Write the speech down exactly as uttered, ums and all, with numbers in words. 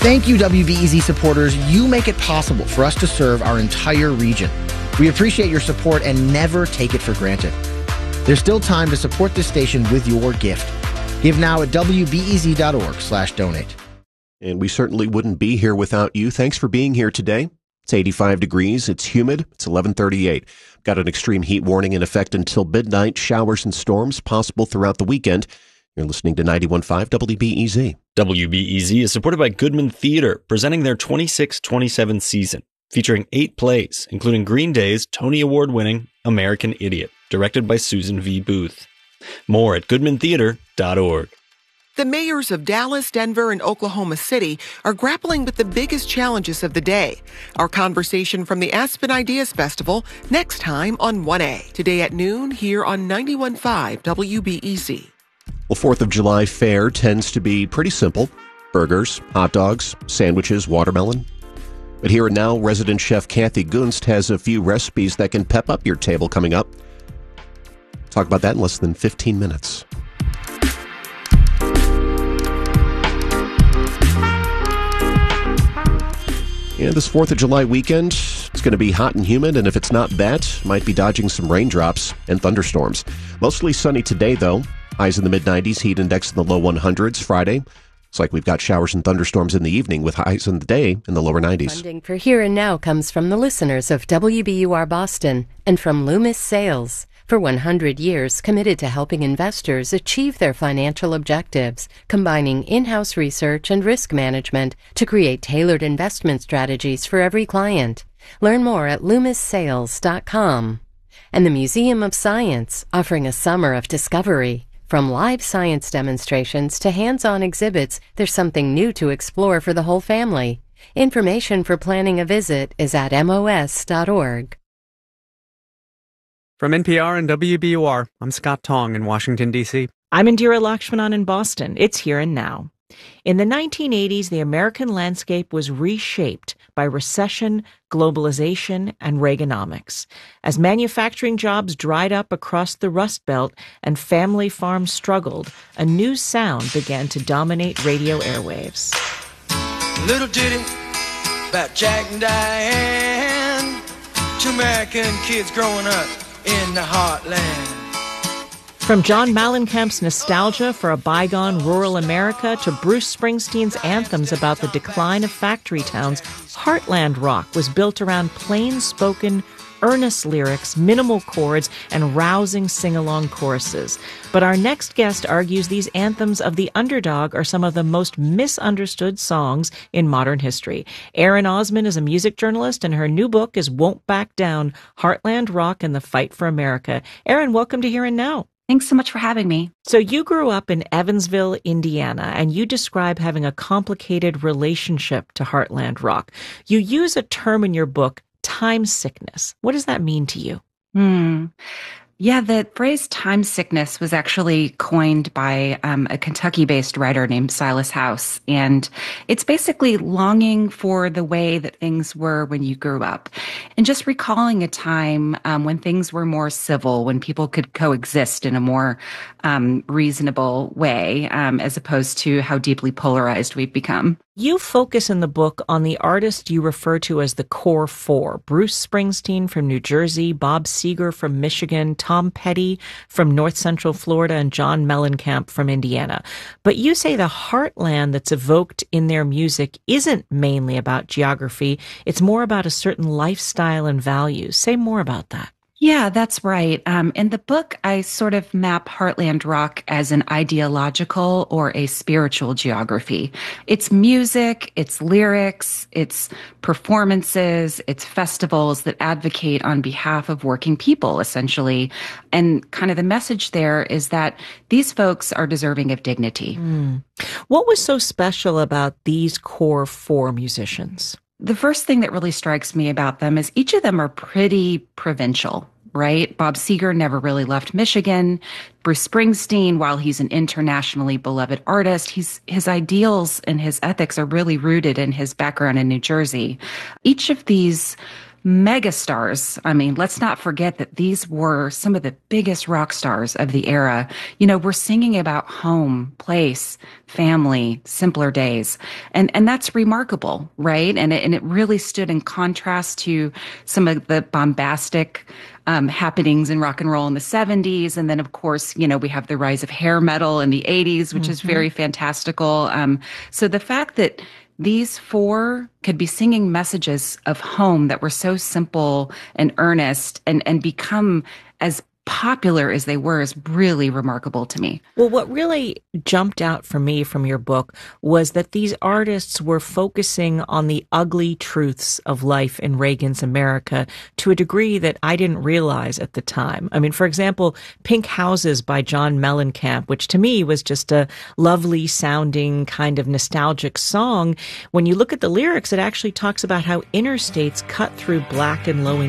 Thank you, W B E Z supporters. You make it possible for us to serve our entire region. We appreciate your support and never take it for granted. There's still time to support this station with your gift. Give now at W B E Z dot org slash donate. And we certainly wouldn't be here without you. Thanks for being here today. It's eighty-five degrees. It's humid. It's eleven thirty-eight. Got an extreme heat warning in effect until midnight. Showers and storms possible throughout the weekend. You're listening to ninety-one point five W B E Z. W B E Z is supported by Goodman Theater, presenting their twenty-six twenty-seven season, featuring eight plays, including Green Day's Tony Award-winning American Idiot, directed by Susan V. Booth. More at goodman theater dot org. The mayors of Dallas, Denver, and Oklahoma City are grappling with the biggest challenges of the day. Our conversation from the Aspen Ideas Festival next time on one A. Today at noon here on ninety-one point five W B E Z. Well, fourth of July fare tends to be pretty simple. Burgers, hot dogs, sandwiches, watermelon. But here and now, resident chef Kathy Gunst has a few recipes that can pep up your table coming up. Talk about that in less than fifteen minutes. And this fourth of July weekend, it's going to be hot and humid, and if it's not that, might be dodging some raindrops and thunderstorms. Mostly sunny today, though. Highs in the mid nineties, heat index in the low hundreds. Friday, it's like we've got showers and thunderstorms in the evening with highs in the day in the lower nineties. Funding for Here and Now comes from the listeners of W B U R Boston and from Loomis Sales. For one hundred years, committed to helping investors achieve their financial objectives, combining in-house research and risk management to create tailored investment strategies for every client. Learn more at loomis sales dot com. And the Museum of Science, offering a summer of discovery. From live science demonstrations to hands-on exhibits, there's something new to explore for the whole family. Information for planning a visit is at M O S dot org. From N P R and W B U R, I'm Scott Tong in Washington, D C I'm Indira Lakshmanan in Boston. It's Here and Now. In the nineteen eighties, the American landscape was reshaped by recession, globalization, and Reaganomics. As manufacturing jobs dried up across the Rust Belt and family farms struggled, a new sound began to dominate radio airwaves. Little ditty about Jack and Diane, two American kids growing up in the heartland. From John Mellencamp's nostalgia for a bygone rural America to Bruce Springsteen's anthems about the decline of factory towns, Heartland rock was built around plain-spoken, earnest lyrics, minimal chords, and rousing sing-along choruses. But our next guest argues these anthems of the underdog are some of the most misunderstood songs in modern history. Erin Osmond is a music journalist, and her new book is Won't Back Down, Heartland Rock and the Fight for America. Erin, welcome to Here and Now. Thanks so much for having me. So you grew up in Evansville, Indiana, and you describe having a complicated relationship to Heartland rock. You use a term in your book, time sickness. What does that mean to you? Hmm. Yeah, the phrase time sickness was actually coined by um, a Kentucky-based writer named Silas House. And it's basically longing for the way that things were when you grew up. And just recalling a time um, when things were more civil, when people could coexist in a more um, reasonable way, um, as opposed to how deeply polarized we've become. You focus in the book on the artists you refer to as the Core Four: Bruce Springsteen from New Jersey, Bob Seger from Michigan, Tom Petty from North Central Florida, and John Mellencamp from Indiana. But you say the heartland that's evoked in their music isn't mainly about geography. It's more about a certain lifestyle and values. Say more about that. Yeah, that's right. Um, in the book, I sort of map Heartland rock as an ideological or a spiritual geography. It's music, it's lyrics, it's performances, it's festivals that advocate on behalf of working people, essentially. And kind of the message there is that these folks are deserving of dignity. Mm. What was so special about these core four musicians? The first thing that really strikes me about them is each of them are pretty provincial, right? Bob Seger never really left Michigan. Bruce Springsteen, while he's an internationally beloved artist, he's, his ideals and his ethics are really rooted in his background in New Jersey. Each of these megastars. I mean, let's not forget that these were some of the biggest rock stars of the era. You know, we're singing about home, place, family, simpler days. And and that's remarkable, right? And it, and it really stood in contrast to some of the bombastic um, happenings in rock and roll in the seventies. And then, of course, you know, we have the rise of hair metal in the eighties, which mm-hmm. is very fantastical. Um, so the fact that these four could be singing messages of home that were so simple and earnest and, and become as popular as they were is really remarkable to me. Well, what really jumped out for me from your book was that these artists were focusing on the ugly truths of life in Reagan's America to a degree that I didn't realize at the time. I mean, for example, Pink Houses by John Mellencamp, which to me was just a lovely sounding kind of nostalgic song. When you look at the lyrics, it actually talks about how interstates cut through black and low